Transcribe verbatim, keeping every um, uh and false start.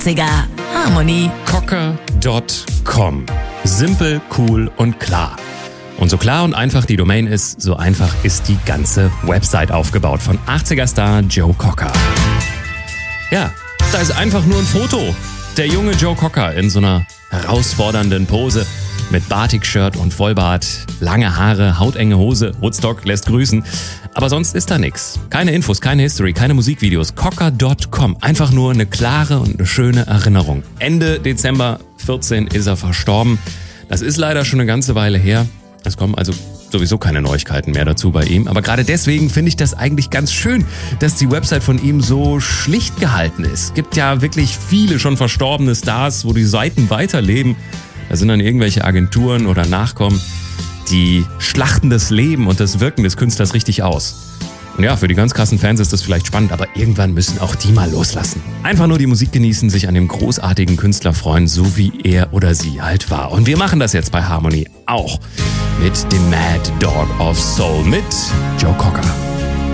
achtziger Harmony. Cocker Punkt com. Simpel, cool und klar. Und so klar und einfach die Domain ist, so einfach ist die ganze Website aufgebaut von achtziger-Star Joe Cocker. Ja, da ist einfach nur ein Foto. Der junge Joe Cocker in so einer herausfordernden Pose mit Batik-Shirt und Vollbart, lange Haare, hautenge Hose, Woodstock lässt grüßen. Aber sonst ist da nix. Keine Infos, keine History, keine Musikvideos. Cocker Punkt com. Einfach nur eine klare und eine schöne Erinnerung. Ende Dezember vierzehn ist er verstorben. Das ist leider schon eine ganze Weile her. Es kommen also sowieso keine Neuigkeiten mehr dazu bei ihm. Aber gerade deswegen finde ich das eigentlich ganz schön, dass die Website von ihm so schlicht gehalten ist. Es gibt ja wirklich viele schon verstorbene Stars, wo die Seiten weiterleben. Da sind dann irgendwelche Agenturen oder Nachkommen, die schlachten das Leben und das Wirken des Künstlers richtig aus. Und ja, für die ganz krassen Fans ist das vielleicht spannend, aber irgendwann müssen auch die mal loslassen. Einfach nur die Musik genießen, sich an dem großartigen Künstler freuen, so wie er oder sie halt war. Und wir machen das jetzt bei Harmony auch mit dem Mad Dog of Soul mit Joe Cocker.